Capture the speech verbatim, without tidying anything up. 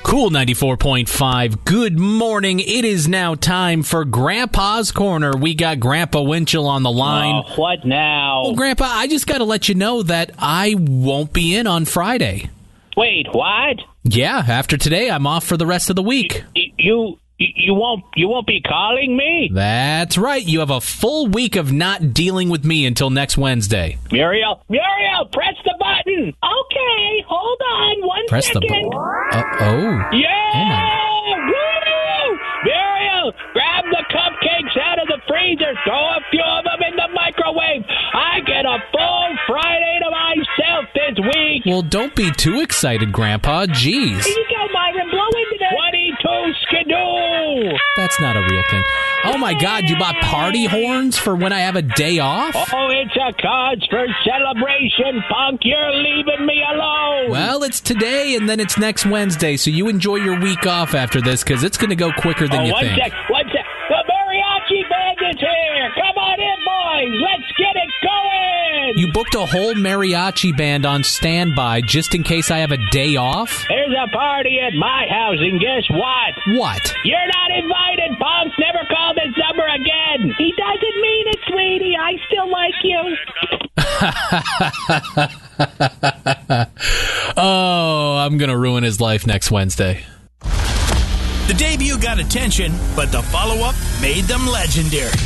Cool ninety-four point five. Good morning. It is now time for Grandpa's Corner. We got Grandpa Winchell on the line. Oh, what now? Well, Grandpa, I just got to let you know that I won't be in on Friday. Wait, what? Yeah, after today, I'm off for the rest of the week. You you, you won't you won't be calling me? That's right. You have a full week of not dealing with me until next Wednesday. Muriel, Muriel, press the button. Okay, hold on one press second. Press the button. Uh, oh. Yeah! Oh Woo! Muriel, grab the cupcakes out of the freezer. Throw a few of them in the microwave. I get a full Friday to myself this week. Well, don't be too excited, Grandpa. Jeez. Here you go, Myron. Blow into that. twenty-two skidoo. That's not a real thing. Oh, my God. You bought party horns for when I have a day off? Oh, it's a cause for celebration, Punk. You're leaving me alone. Well, it's today, and then it's next Wednesday, so you enjoy your week off after this, because it's going to go quicker than oh, you one think. Sec, one sec. The mariachi band is here. Come on in, boys. Let's get it going. You booked a whole mariachi band on standby just in case I have a day off? There's a party at my house, and guess what? What? You're not invited, Punk. Never call this number again. He doesn't mean it, sweetie. I still like you. Oh, I'm going to ruin his life next Wednesday. The debut got attention, but the follow-up made them legendary.